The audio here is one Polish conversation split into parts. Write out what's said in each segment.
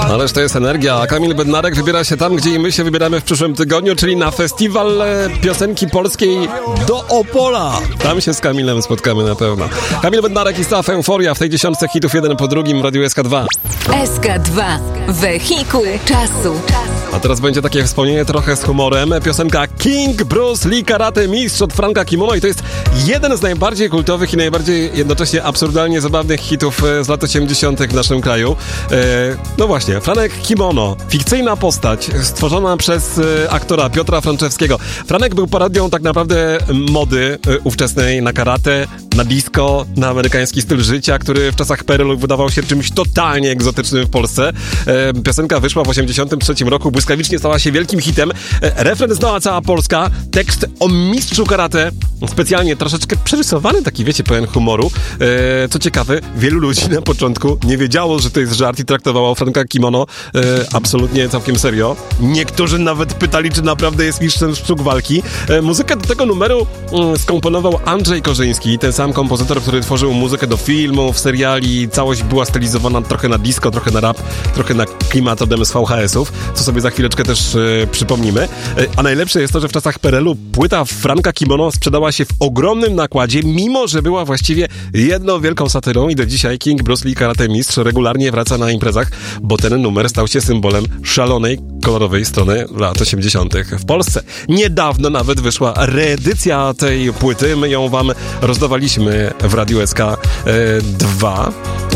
Ależ to jest energia. Kamil Bednarek wybiera się tam, gdzie i my się wybieramy w przyszłym tygodniu, czyli na festiwal piosenki polskiej do Opola. Tam się z Kamilem spotkamy na pewno. Kamil Bednarek i Staff Euforia w tej 10 hitów jeden po drugim w Radiu SK2. SK2. Wehikuł czasu. A teraz będzie takie wspomnienie trochę z humorem. Piosenka King Bruce Lee Karate Mistrz od Franka Kimono i to jest jeden z najbardziej kultowych i najbardziej jednocześnie absurdalnie zabawnych hitów z lat 80. w naszym kraju. No właśnie, Franek Kimono, fikcyjna postać stworzona przez aktora Piotra Franczewskiego. Franek był parodią tak naprawdę mody ówczesnej na karate, na disco, na amerykański styl życia, który w czasach PRL-u wydawał się czymś totalnie egzotycznym w Polsce. Piosenka wyszła w 83 roku, błyskawicznie stała się wielkim hitem. Refren znała cała Polska, tekst o mistrzu karate, specjalnie troszeczkę przerysowany, taki wiecie, pełen humoru. Co ciekawe, wielu ludzi na początku nie wiedziało, że to jest żart i traktowało Franka Kimono absolutnie całkiem serio. Niektórzy nawet pytali, czy naprawdę jest mistrzem sztuk walki. Muzykę do tego numeru skomponował Andrzej Korzyński, ten sam kompozytor, który tworzył muzykę do filmów, seriali. Całość była stylizowana trochę na disco, trochę na rap, trochę na klimat rodem z VHS-ów, co sobie za chwileczkę też przypomnimy. A najlepsze jest to, że w czasach PRL-u płyta Franka Kimono sprzedała się w ogromnym nakładzie, mimo że była właściwie jedną wielką satyrą i do dzisiaj King Bruce Lee Karate Mistrz regularnie wraca na imprezach, bo ten numer stał się symbolem szalonej, kolorowej strony lat 80. w Polsce. Niedawno nawet wyszła reedycja tej płyty, my ją wam rozdawaliśmy w Radiu SK2.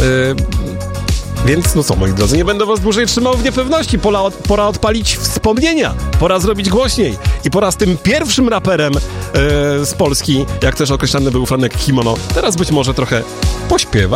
Więc no co, moi drodzy, nie będę was dłużej trzymał w niepewności. Pora odpalić wspomnienia, pora zrobić głośniej i pora z tym pierwszym raperem z Polski, jak też określany był Franek Kimono, teraz być może trochę pośpiewa.